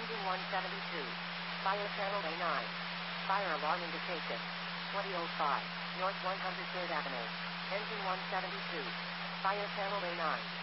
Engine 172. Fire channel A9. Fire alarm indication. 2005, North 103rd Avenue. Engine 172. Fire channel A9.